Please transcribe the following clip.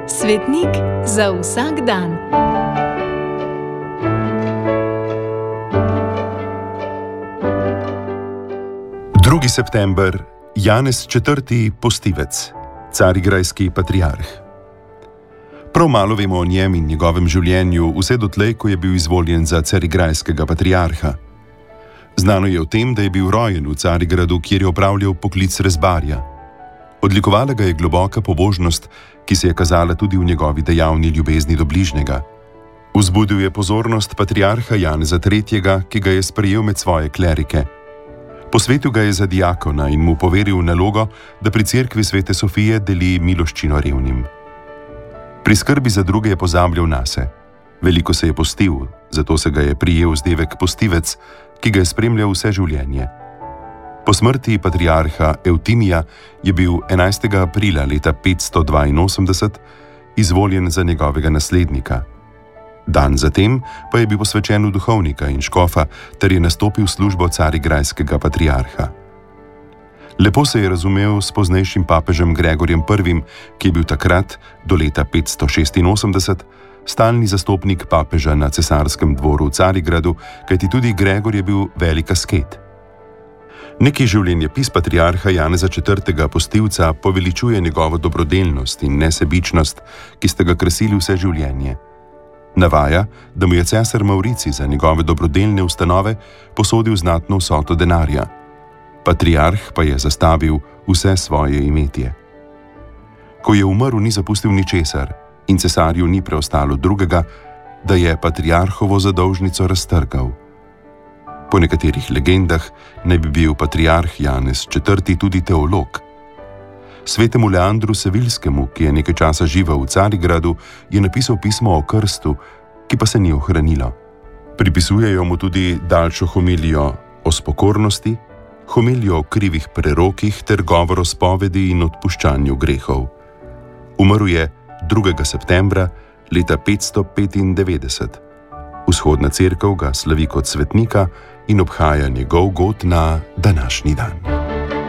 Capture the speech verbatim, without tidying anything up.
Svetnik za vsak dan. drugi september, Janez četrti. Postivec, carigrajski patriarh. Prav malo vemo o njem in njegovem življenju, vse dotlej, ko je bil izvoljen za carigrajskega patriarha. Znano je o tem, da je bil rojen v Carigradu, kjer je opravljal poklic rezbarja. Odlikovala ga je globoka pobožnost, ki se je kazala tudi v njegovi dejavni ljubezni do bližnjega. Vzbudil je pozornost patriarha Janeza tretjega., ki ga je sprejel med svoje klerike. Posvetil ga je za diakona in mu poveril nalogo, da pri cerkvi Svete Sofije deli miloščino revnim. Pri skrbi za druge je pozabljal nase. Veliko se je postil, zato se ga je prijel vzdevek Postivec, ki ga je spremljal vse življenje. Po smrti patriarha Evtimija je bil enajstega aprila leta petsto dvainosemdeset izvoljen za njegovega naslednika. Dan zatem pa je bil posvečen v duhovnika in škofa ter je nastopil službo carigrajskega patriarha. Lepo se je razumel s poznejšim papežem Gregorjem prvim., ki je bil takrat, do leta petsto šestinosemdeset, stalni zastopnik papeža na cesarskem dvoru v Carigradu, kajti tudi Gregor je bil velik asket. Neki življenjepis patriarha Janeza četrtega. Postivca poveličuje njegovo dobrodelnost in nesebičnost, ki sta ga krasili vse življenje. Navaja, da mu je cesar Mavrici za njegove dobrodelne ustanove posodil znatno vsoto denarja. Patriarh pa je zastavil vse svoje imetje. Ko je umrl, ni zapustil ničesar in cesarju ni preostalo drugega, da je patriarhovo zadolžnico raztrgal. Po nekaterih legendah naj bi bil patriarh Janez četrti. tudi teolog. Svetemu Leandru Sevilskemu, ki je nekaj časa živel v Carigradu, je napisal pismo o krstu, ki pa se ni ohranilo. Pripisujejo mu tudi daljšo homilijo o spokornosti, homilijo o krivih prerokih ter govor o spovedi in odpuščanju grehov. Umrl je drugega septembra leta petsto petindevetdeset. Vzhodna cerkev ga slavi kot svetnika in obhaja njegov god na današnji dan.